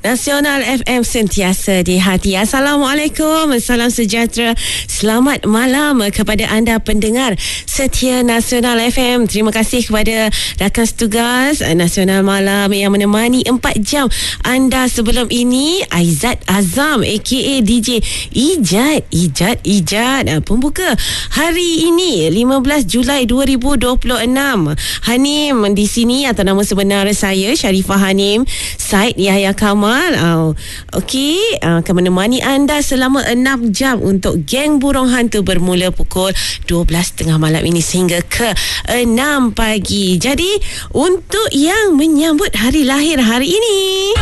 Nasional FM sentiasa di hati. Assalamualaikum, salam sejahtera, selamat malam kepada anda pendengar setia Nasional FM. Terima kasih kepada rakan setugas Nasional Malam yang menemani 4 jam anda sebelum ini. Aizat Azam aka DJ Ijat pembuka hari ini 15 Julai 2026. Hanim di sini atau nama sebenar saya Sharifah Hanim Said Yahya Kamal. Okey, akan menemani anda selama 6 jam untuk Geng Burung Hantu bermula pukul 12.30 malam ini sehingga ke 6 pagi. Jadi untuk yang menyambut hari lahir hari ini,